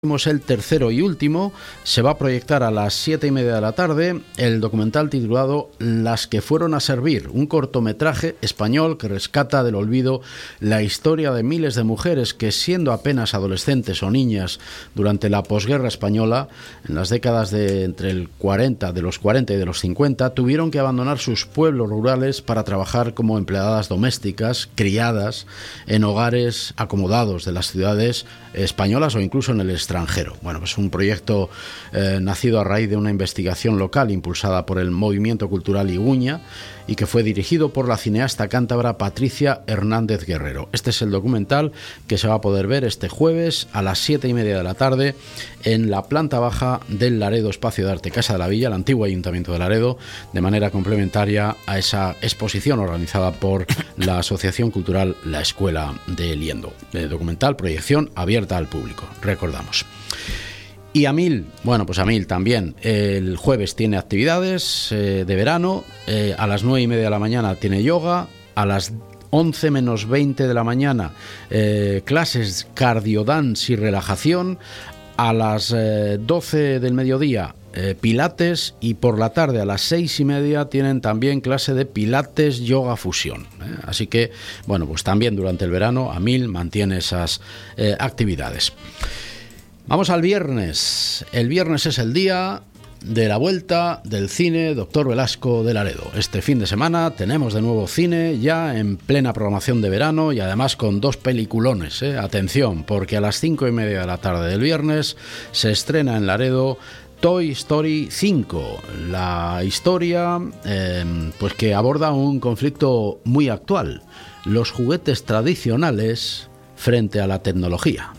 Es el tercero y último. Se va a proyectar a las 7:30 de la tarde el documental titulado Las que fueron a servir, un cortometraje español que rescata del olvido la historia de miles de mujeres que, siendo apenas adolescentes o niñas durante la posguerra española, en las décadas de los 40 y de los 50, tuvieron que abandonar sus pueblos rurales para trabajar como empleadas domésticas, criadas en hogares acomodados de las ciudades españolas o incluso en el extranjero. Bueno, pues un proyecto nacido a raíz de una investigación local impulsada por el Movimiento Cultural Iguña y que fue dirigido por la cineasta cántabra Patricia Hernández Guerrero. Este es el documental que se va a poder ver este jueves a las 7:30 de la tarde en la planta baja del Laredo Espacio de Arte Casa de la Villa, el antiguo Ayuntamiento de Laredo, de manera complementaria a esa exposición organizada por la Asociación Cultural La Escuela de Liendo. Documental, proyección abierta al público, recordamos. Y a Mil también, el jueves tiene actividades de verano, a las 9:30 de la mañana tiene yoga, a las 11 menos 20 de la mañana clases cardiodance y relajación, a las 12 del mediodía pilates, y por la tarde a las 6:30 tienen también clase de pilates yoga fusión. Así que, bueno, pues también durante el verano a Mil mantiene esas actividades. Vamos al viernes. El viernes es el día de la vuelta del cine Doctor Velasco de Laredo. Este fin de semana tenemos de nuevo cine ya en plena programación de verano y además con dos peliculones. Atención, porque a las 5:30 de la tarde del viernes se estrena en Laredo Toy Story 5, la historia pues que aborda un conflicto muy actual: los juguetes tradicionales frente a la tecnología.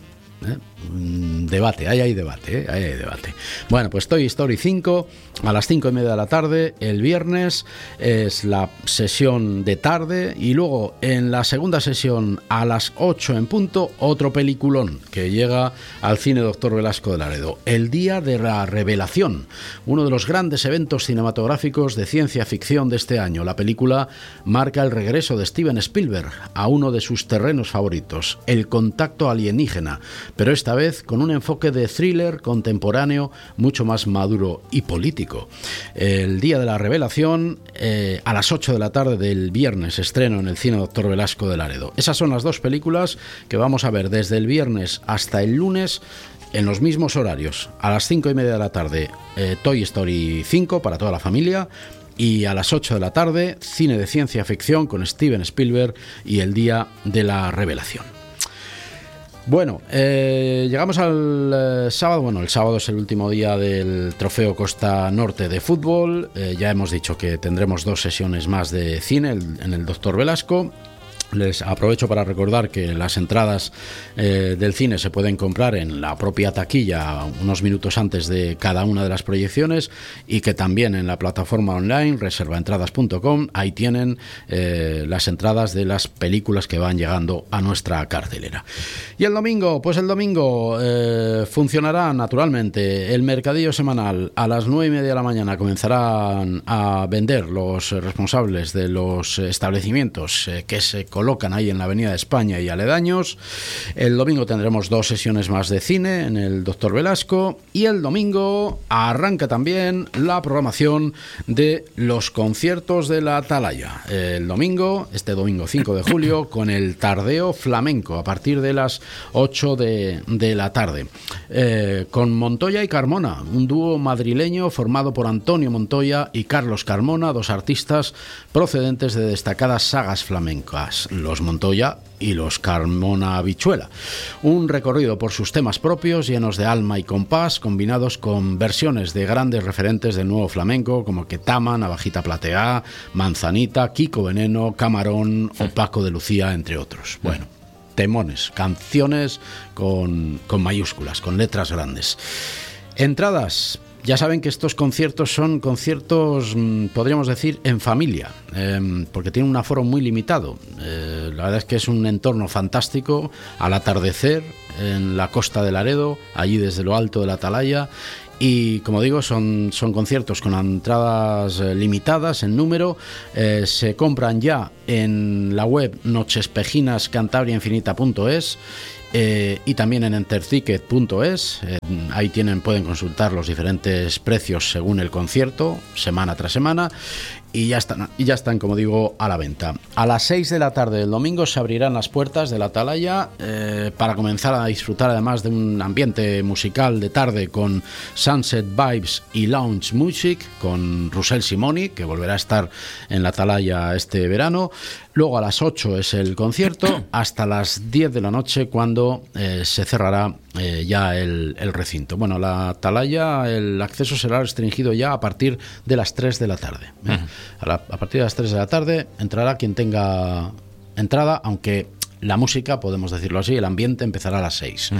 Debate, ahí hay debate. Bueno, pues Toy Story 5 a las 5:30 de la tarde el viernes es la sesión de tarde, y luego en la segunda sesión a las 8 en punto otro peliculón que llega al cine Doctor Velasco de Laredo, El Día de la Revelación, uno de los grandes eventos cinematográficos de ciencia ficción de este año. La película marca el regreso de Steven Spielberg a uno de sus terrenos favoritos, el contacto alienígena, pero esta vez con un enfoque de thriller contemporáneo mucho más maduro y político. El Día de la Revelación a las 8 de la tarde del viernes, estreno en el cine Doctor Velasco de Laredo. Esas son las dos películas que vamos a ver desde el viernes hasta el lunes en los mismos horarios. A las 5:30 de la tarde Toy Story 5 para toda la familia, y a las 8 de la tarde cine de ciencia ficción con Steven Spielberg y El Día de la Revelación. Bueno, llegamos al sábado. Bueno, el sábado es el último día del Trofeo Costa Norte de fútbol. Ya hemos dicho que tendremos dos sesiones más de cine en el Doctor Velasco. Les aprovecho para recordar que las entradas del cine se pueden comprar en la propia taquilla unos minutos antes de cada una de las proyecciones, y que también en la plataforma online reservaentradas.com, ahí tienen las entradas de las películas que van llegando a nuestra cartelera. Y el domingo, funcionará naturalmente el mercadillo semanal. A las 9:30 de la mañana comenzarán a vender los responsables de los establecimientos que se colocan ahí en la Avenida de España y aledaños. El domingo tendremos dos sesiones más de cine en el Doctor Velasco, y el domingo arranca también la programación de los conciertos de la Atalaya. Este domingo 5 de julio, con el Tardeo Flamenco a partir de las 8 de la tarde, con Montoya y Carmona, un dúo madrileño formado por Antonio Montoya y Carlos Carmona, dos artistas procedentes de destacadas sagas flamencas, los Montoya y los Carmona Habichuela. Un recorrido por sus temas propios, llenos de alma y compás, combinados con versiones de grandes referentes del nuevo flamenco como Ketama, Navajita Plateá, Manzanita, Kiko Veneno, Camarón o Paco de Lucía, entre otros. Bueno, temones, canciones con mayúsculas, con letras grandes. Entradas. Ya saben que estos conciertos son conciertos, podríamos decir, en familia, porque tienen un aforo muy limitado. La verdad es que es un entorno fantástico, al atardecer, en la costa de Laredo, allí desde lo alto de la Atalaya. Y como digo, son conciertos con entradas limitadas en número. Se compran ya en la web nochespejinascantabriainfinita.es y también en enterticket.es. Ahí pueden consultar los diferentes precios según el concierto, semana tras semana. Y ya están, como digo, a la venta. A las 6 de la tarde del domingo se abrirán las puertas de la Atalaya para comenzar a disfrutar además de un ambiente musical de tarde con Sunset Vibes y Lounge Music, con Russell Simoni, que volverá a estar en la Atalaya este verano. Luego a las 8 es el concierto, hasta las 10 de la noche cuando se cerrará ya el recinto. Bueno, la Atalaya, el acceso será restringido ya a partir de las 3 de la tarde. A partir de las 3 de la tarde entrará quien tenga entrada, aunque la música, podemos decirlo así, el ambiente empezará a las 6.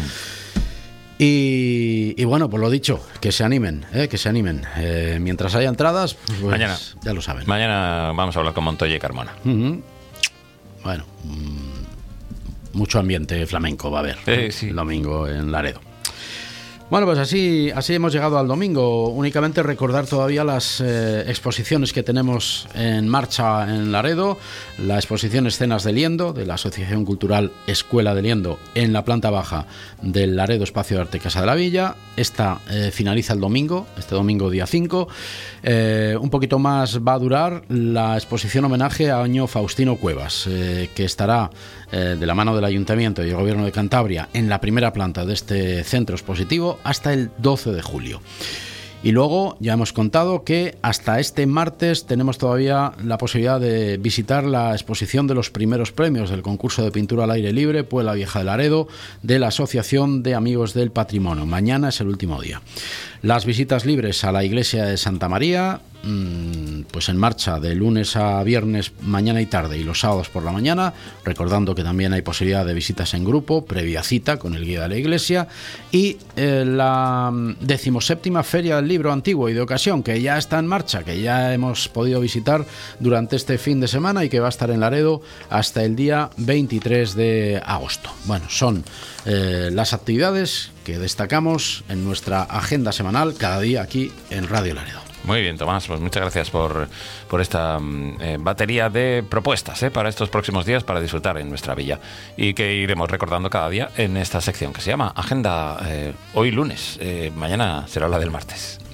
Y bueno, pues lo dicho, que se animen, que se animen. Mientras haya entradas, pues mañana, ya lo saben. Mañana vamos a hablar con Montoya y Carmona. Bueno, mucho ambiente flamenco va a haber el domingo en Laredo. Bueno, pues así hemos llegado al domingo. Únicamente recordar todavía las exposiciones que tenemos en marcha en Laredo. La exposición Escenas de Liendo, de la Asociación Cultural Escuela de Liendo, en la planta baja del Laredo Espacio de Arte Casa de la Villa. Esta finaliza el domingo, este domingo día 5. Un poquito más va a durar la exposición homenaje a Año Faustino Cuevas, que estará de la mano del Ayuntamiento y el Gobierno de Cantabria en la primera planta de este centro expositivo hasta el 12 de julio. Y luego ya hemos contado que hasta este martes tenemos todavía la posibilidad de visitar la exposición de los primeros premios del concurso de pintura al aire libre Puebla Vieja de Laredo de la Asociación de Amigos del Patrimonio. Mañana es el último día. Las visitas libres a la iglesia de Santa María, pues en marcha de lunes a viernes mañana y tarde y los sábados por la mañana, recordando que también hay posibilidad de visitas en grupo previa cita con el guía de la iglesia, y la 17ª Feria del Libro Antiguo y de Ocasión, que ya está en marcha, que ya hemos podido visitar durante este fin de semana y que va a estar en Laredo hasta el día 23 de agosto. Bueno, son las actividades que destacamos en nuestra agenda semanal cada día aquí en Radio Laredo. Muy bien, Tomás, pues muchas gracias por esta batería de propuestas para estos próximos días para disfrutar en nuestra villa y que iremos recordando cada día en esta sección que se llama Agenda hoy lunes. Mañana será la del martes.